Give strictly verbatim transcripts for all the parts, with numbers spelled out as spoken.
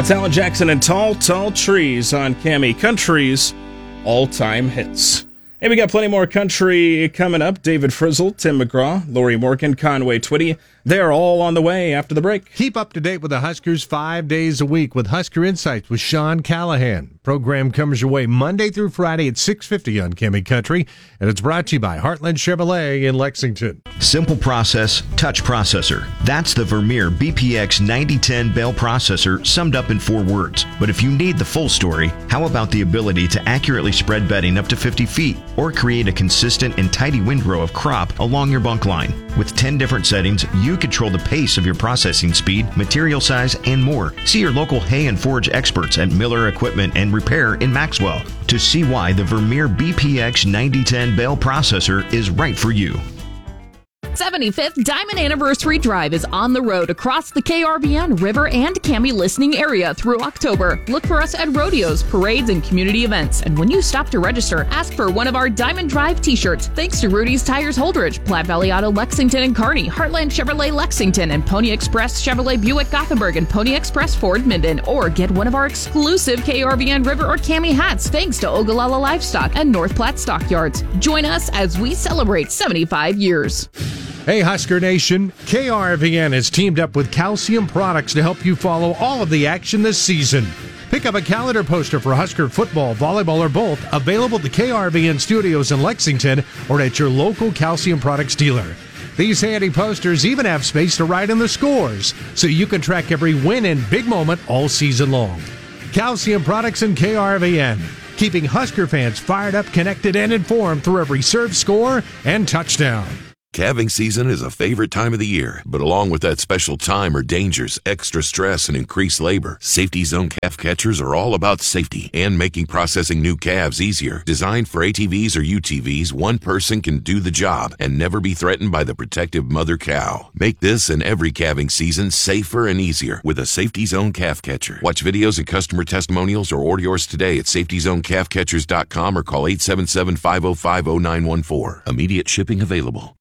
That's Alan Jackson and Tall, Tall Trees on Cami Country's all-time hits. Hey, we got plenty more country coming up. David Frizzle, Tim McGraw, Lori Morgan, Conway Twitty. They're all on the way after the break. Keep up to date with the Huskers five days a week with Husker Insights with Sean Callahan. Program comes your way Monday through Friday at six fifty on Cami Country, and it's brought to you by Heartland Chevrolet in Lexington. Simple process, touch processor. That's the Vermeer B P X ninety ten Bell processor summed up in four words. But if you need the full story, how about the ability to accurately spread bedding up to fifty feet or create a consistent and tidy windrow of crop along your bunk line? With ten different settings, you control the pace of your processing speed, material size, and more. See your local hay and forage experts at Miller Equipment and Repair in Maxwell to see why the Vermeer B P X ninety ten Bell processor is right for you. seventy-fifth Diamond Anniversary Drive is on the road across the K R V N, River, and Cami listening area through October. Look for us at rodeos, parades, and community events. And when you stop to register, ask for one of our Diamond Drive t-shirts. Thanks to Rudy's Tires Holdridge, Platte Valley Auto Lexington and Kearney, Heartland Chevrolet Lexington, and Pony Express Chevrolet Buick Gothenburg, and Pony Express Ford Minden. Or get one of our exclusive K R V N, River, or Cami hats thanks to Ogallala Livestock and North Platte Stockyards. Join us as we celebrate seventy-five years. Hey, Husker Nation, K R V N has teamed up with Calcium Products to help you follow all of the action this season. Pick up a calendar poster for Husker football, volleyball, or both, available at the K R V N studios in Lexington or at your local Calcium Products dealer. These handy posters even have space to write in the scores, so you can track every win and big moment all season long. Calcium Products and K R V N, keeping Husker fans fired up, connected, and informed through every serve, score, and touchdown. Calving season is a favorite time of the year, but along with that special time are dangers, extra stress, and increased labor. Safety Zone calf catchers are all about safety and making processing new calves easier. Designed for A T Vs or U T Vs, one person can do the job and never be threatened by the protective mother cow. Make this and every calving season safer and easier with a Safety Zone calf catcher. Watch videos and customer testimonials or order yours today at safety zone calf catchers dot com or call eight seven seven, five oh five, oh nine one four. Immediate shipping available.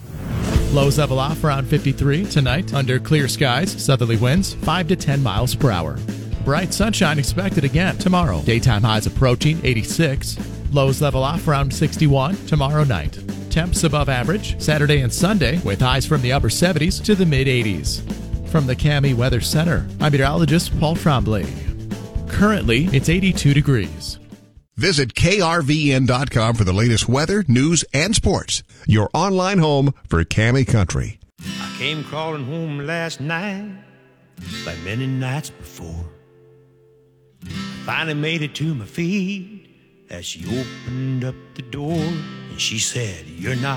Lows level off around fifty-three tonight. Under clear skies, southerly winds five to ten miles per hour. Bright sunshine expected again tomorrow. Daytime highs approaching eighty-six. Lows level off around sixty-one tomorrow night. Temps above average Saturday and Sunday with highs from the upper seventies to the mid eighties. From the Cami Weather Center, I'm meteorologist Paul Tremblay. Currently, it's eighty-two degrees. Visit K R V N dot com for the latest weather, news, and sports. Your online home for Cami Country. I came crawling home last night, like many nights before. I finally made it to my feet as she opened up the door, and she said, "You're not